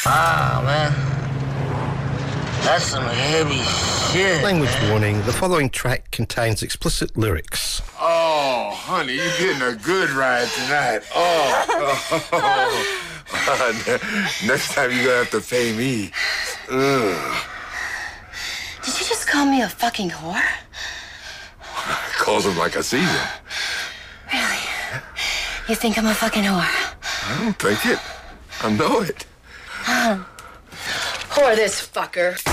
Ah, man. That's some heavy shit. Language man. warning, the following track contains explicit lyrics. Oh, honey, you're getting a good ride tonight. Next time you're gonna have to pay me. Ugh. Did you just call me a fucking whore? Calls him like I see him. Really? You think I'm a fucking whore? I don't think it. I know it. Whore this fucker.